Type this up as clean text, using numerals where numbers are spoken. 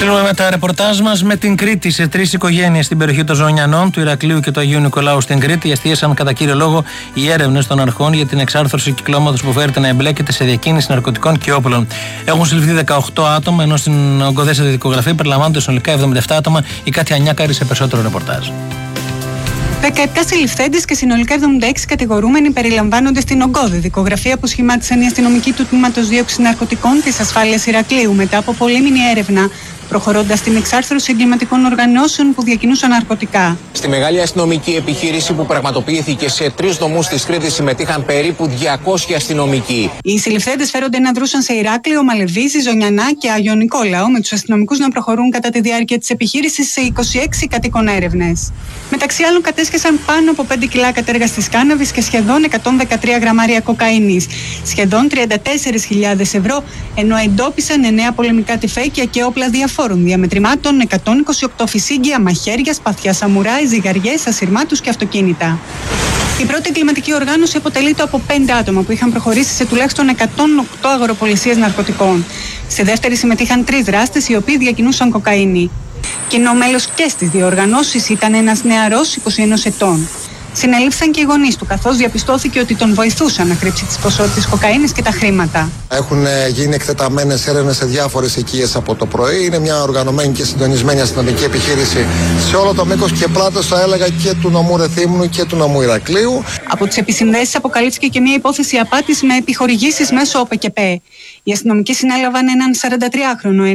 Κλείνουμε με τα ρεπορτάζ μας με την Κρήτη. Σε 3 οικογένειες στην περιοχή των Ζωγνιανών, του Ηρακλείου και του Αγίου Νικολάου στην Κρήτη εστίασαν κατά κύριο λόγο οι έρευνες των αρχών για την εξάρθρωση κυκλώματος που φέρεται να εμπλέκεται σε διακίνηση ναρκωτικών και όπλων. Έχουν συλληφθεί 18 άτομα, ενώ στην ογκωδέστατη δικογραφή περιλαμβάνονται συνολικά 77 άτομα. Η Κάτια Νιάκαρη σε περισσότερο ρεπορτάζ. 17 συλληφθέντες και συνολικά 76 κατηγορούμενοι περιλαμβάνονται στην ογκώδη δικογραφία που σχημάτισαν οι αστυνομικοί του Τμήματος Δίωξης Ναρκωτικών της Ασφάλειας Ηρακλείου μετά από πολύμηνη έρευνα, προχωρώντας στην εξάρθρωση εγκληματικών οργανώσεων που διακινούσαν ναρκωτικά. Στη μεγάλη αστυνομική επιχείρηση που πραγματοποιήθηκε σε 3 νομούς της Κρήτης συμμετείχαν περίπου 200 αστυνομικοί. Οι συλληφθέντες φέρονται να δρούσαν σε Ηράκλειο, Μαλεβίζη, Ζωγνιανά και Άγιο Νικόλαο, με τους αστυνομικούς να προχωρούν κατά τη διάρκεια της επιχείρησης σε 26 κατοίκων έρευνες. Μεταξύ άλλων, κατέσχεσαν πάνω από 5 κιλά κατέργαστης κάναβης και σχεδόν 113 γραμμάρια κοκαίνης, σχεδόν 34.000 ευρώ, ενώ εντόπισαν 9 πολεμικά τυφέκια και όπλα διαφόρων διαμετρημάτων, 128 φυσίγγια, μαχαίρια, σπαθιά σαμουράι, ζυγαριές, ασυρμάτους και αυτοκίνητα. Η πρώτη εγκληματική οργάνωση αποτελείται από 5 άτομα που είχαν προχωρήσει σε τουλάχιστον 108 αγοροπολισίες ναρκωτικών. Στη δεύτερη συμμετείχαν 3 δράστες οι οποίοι διακινούσαν κοκαίνη. Κοινό μέλος και στις δύο οργανώσεις ήταν ένας νεαρός 21 ετών. Συνελήφθηκαν και οι γονείς του, καθώς διαπιστώθηκε ότι τον βοηθούσαν να κρύψει τις ποσότητες κοκαίνης και τα χρήματα. Έχουν γίνει εκτεταμένες έρευνες σε διάφορες οικίες από το πρωί. Είναι μια οργανωμένη και συντονισμένη αστυνομική επιχείρηση σε όλο το μήκος και πλάτος, θα έλεγα, και του νομού Ρεθύμνου και του νομού Ηρακλείου. Από τις επισυνδέσεις αποκαλύφθηκε και μια υπόθεση απάτης με επιχορηγήσεις μέσω ΟΠΕΚΕΠΕ. Οι αστυνομικοί συνέλαβαν έναν 43χρονο.